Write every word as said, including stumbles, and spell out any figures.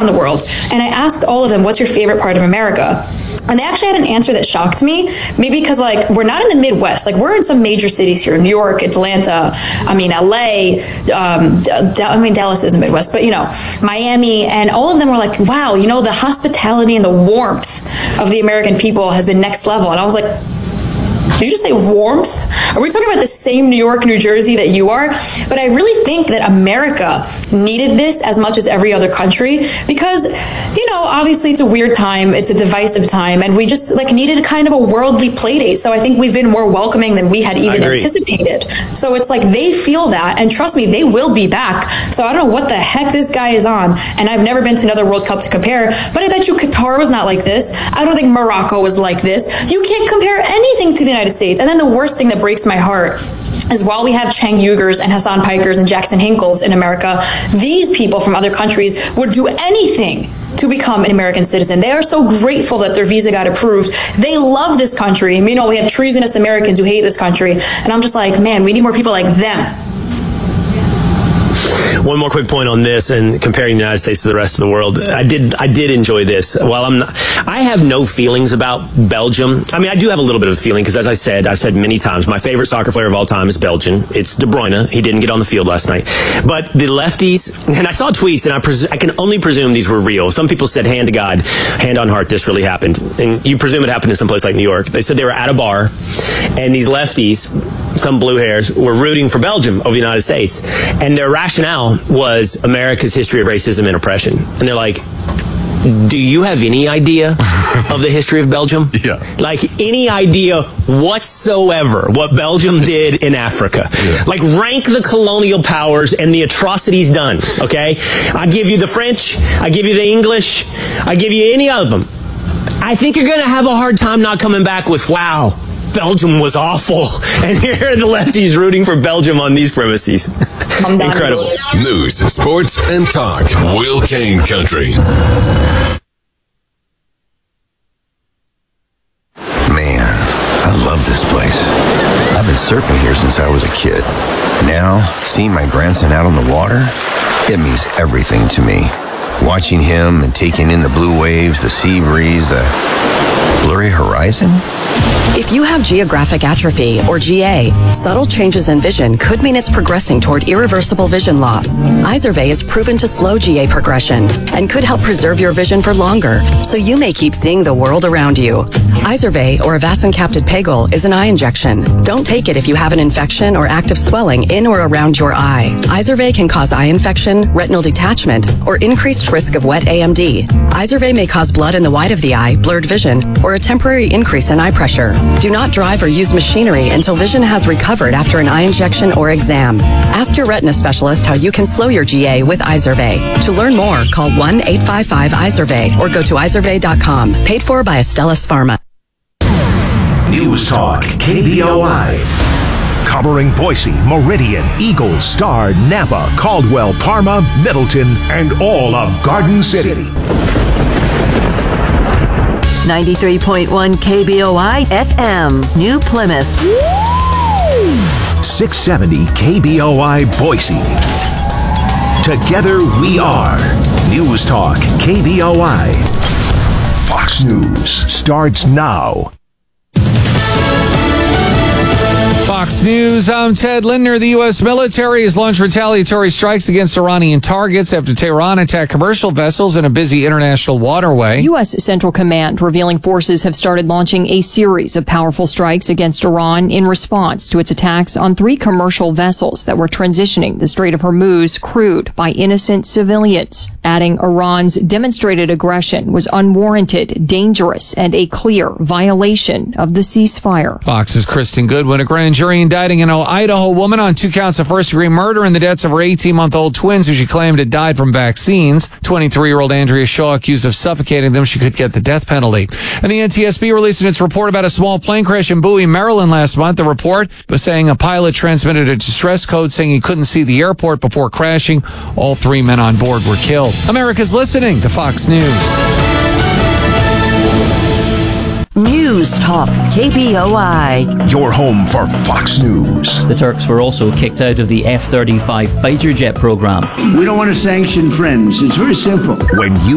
the world. And I asked all of them, what's your favorite part of America? And they actually had an answer that shocked me, maybe because, like, we're not in the Midwest. Like, we're in some major cities here, New York, Atlanta, I mean, L A, um, D- I mean, Dallas is in the Midwest, but, you know, Miami, and all of them were like, wow, you know, the hospitality and the warmth of the American people has been next level. And I was like, did you just say warmth? Are we talking about the same New York, New Jersey that you are? But I really think that America needed this as much as every other country because, you know, obviously it's a weird time, it's a divisive time, and we just like needed kind of a worldly play date. So I think we've been more welcoming than we had even anticipated. So it's like they feel that, and trust me, they will be back. So I don't know what the heck this guy is on, and I've never been to another World Cup to compare, but I bet you Qatar was not like this. I don't think Morocco was like this. You can't compare anything to the United States. And then the worst thing that breaks my heart is while we have Chang Uyghurs and Hassan Pikers and Jackson Hinkles in America, these people from other countries would do anything to become an American citizen. They are so grateful that their visa got approved. They love this country. Meanwhile, we have treasonous Americans who hate this country. And I'm just like, man, we need more people like them. One more quick point on this and comparing the United States to the rest of the world. I did I did enjoy this. While I'm not, I have no feelings about Belgium. I mean, I do have a little bit of a feeling because, as I said, I've said many times, my favorite soccer player of all time is Belgian. It's De Bruyne. He didn't get on the field last night. But the lefties, and I saw tweets, and I, pres- I can only presume these were real. Some people said, hand to God, hand on heart, this really happened. And you presume it happened in some place like New York. They said they were at a bar, and these lefties, some blue hairs, were rooting for Belgium over the United States. And their rationale was America's history of racism and oppression. And they're like, do you have any idea of the history of Belgium? Yeah. Like any idea whatsoever what Belgium did in Africa? Yeah. Like rank the colonial powers and the atrocities done, okay? I give you the French, I give you the English, I give you any of them. I think you're going to have a hard time not coming back with, wow, Belgium was awful. And here are the lefties rooting for Belgium on these premises. Incredible. News, sports, and talk. Will Kane Country. Man, I love this place. I've been surfing here since I was a kid. Now, seeing my grandson out on the water, it means everything to me. Watching him and taking in the blue waves, the sea breeze, the blurry horizon. If you have geographic atrophy, or G A, subtle changes in vision could mean it's progressing toward irreversible vision loss. Izervay is proven to slow G A progression and could help preserve your vision for longer, so you may keep seeing the world around you. Izervay, or avacincaptad pegol, is an eye injection. Don't take it if you have an infection or active swelling in or around your eye. Izervay can cause eye infection, retinal detachment, or increased risk of wet A M D. Izervay may cause blood in the white of the eye, blurred vision, or a temporary increase in eye pressure. Do not drive or use machinery until vision has recovered after an eye injection or exam. Ask your retina specialist how you can slow your G A with Izervay. To learn more, call one eight five five Izervay or go to izervay dot com. Paid for by Astellas Pharma. News Talk K B O I. Covering Boise, Meridian, Eagle, Star, Napa, Caldwell, Parma, Middleton, and all of Garden City. ninety-three point one K B O I F M, New Plymouth. six seventy K B O I Boise. Together we are News Talk K B O I. Fox News starts now. Fox News, I'm Ted Lindner. The U S military has launched retaliatory strikes against Iranian targets after Tehran attacked commercial vessels in a busy international waterway. U S Central Command revealing forces have started launching a series of powerful strikes against Iran in response to its attacks on three commercial vessels that were transitioning the Strait of Hormuz crewed by innocent civilians, adding Iran's demonstrated aggression was unwarranted, dangerous, and a clear violation of the ceasefire. Fox's Kristen Goodwin. A grand jury indicting an Idaho woman on two counts of first-degree murder in the deaths of her eighteen-month-old twins who she claimed had died from vaccines. twenty-three-year-old Andrea Shaw accused of suffocating them. She could get the death penalty. And the N T S B released its report about a small plane crash in Bowie, Maryland last month. The report was saying a pilot transmitted a distress code saying he couldn't see the airport before crashing. All three men on board were killed. America's listening to Fox News. News Talk K B O I. Your home for Fox News. The Turks were also kicked out of the F thirty-five fighter jet program. We don't want to sanction friends. It's very simple. When you